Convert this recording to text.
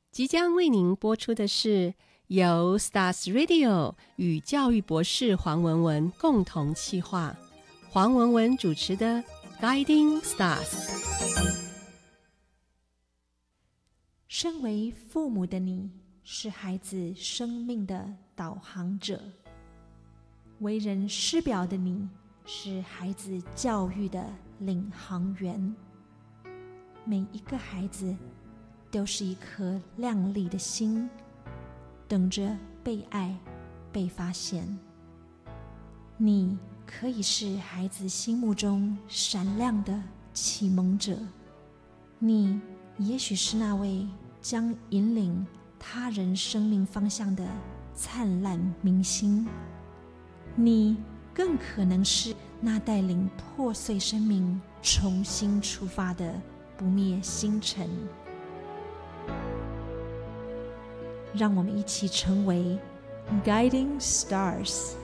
即将为您播出的是由 Stars Radio 与教育博士黄文文共同企划，黄文文主持的 Guiding Stars。 身为父母的你，是孩子生命的导航者；为人师表的你，是孩子教育的领航员。每一个孩子都是一颗亮丽的心，等着被爱、被发现。你可以是孩子心目中闪亮的启蒙者，你也许是那位将引领他人生命方向的灿烂明星，你更可能是那带领破碎生命重新出发的不灭星辰。让我们一起成为 Guiding Stars。